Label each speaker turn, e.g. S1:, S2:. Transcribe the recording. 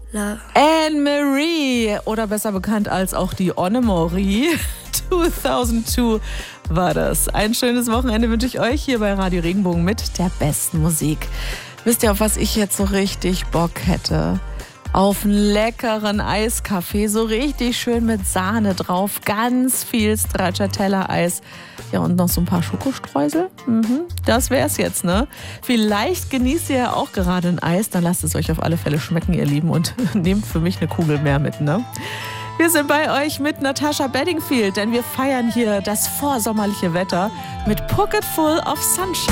S1: Love.
S2: Anne-Marie, oder besser bekannt als auch die Anne-Marie. 2002 war das. Ein schönes Wochenende wünsche ich euch hier bei Radio Regenbogen mit der besten Musik. Wisst ihr, auf was ich jetzt so richtig Bock hätte? Auf einen leckeren Eiskaffee, so richtig schön mit Sahne drauf, ganz viel Stracciatella-Eis. Ja, und noch so ein paar Schokostreusel. Das wär's jetzt, ne? Vielleicht genießt ihr ja auch gerade ein Eis, dann lasst es euch auf alle Fälle schmecken, ihr Lieben, und nehmt für mich eine Kugel mehr mit, ne? Wir sind bei euch mit Natasha Bedingfield, denn wir feiern hier das vorsommerliche Wetter mit Pocket Full of Sunshine.